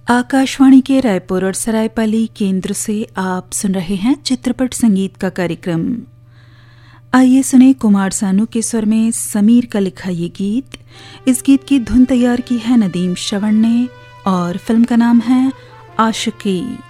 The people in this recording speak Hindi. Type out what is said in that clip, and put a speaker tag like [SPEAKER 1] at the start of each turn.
[SPEAKER 1] आकाशवाणी के रायपुर और सरायपाली केंद्र से आप सुन रहे हैं चित्रपट संगीत का कार्यक्रम। आइए सुने कुमार सानू के स्वर में समीर का लिखा ये गीत। इस गीत की धुन तैयार की है नदीम श्रवण ने और फिल्म का नाम है आशिकी।